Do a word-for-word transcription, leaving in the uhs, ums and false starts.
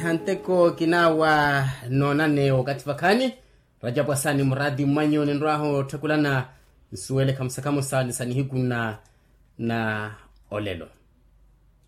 hanteko kinawa nonane wakati vakani Rajabu Asani muradi mwanyo nendwaho tekulana suwele kamsakamo sali sani higuna na olelo.